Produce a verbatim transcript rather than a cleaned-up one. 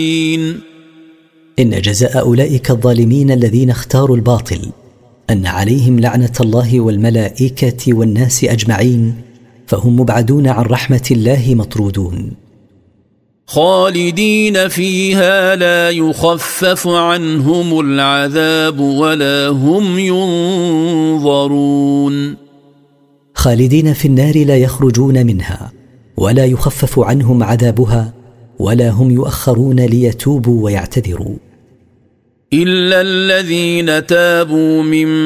إن جزاء أولئك الظالمين الذين اختاروا الباطل أن عليهم لعنة الله والملائكة والناس أجمعين، فهم مبعدون عن رحمة الله مطرودون، خالدين فيها لا يخفف عنهم العذاب ولا هم ينظرون. خالدين في النار لا يخرجون منها ولا يخفف عنهم عذابها ولا هم يؤخرون ليتوبوا ويعتذروا، إلا الذين تابوا من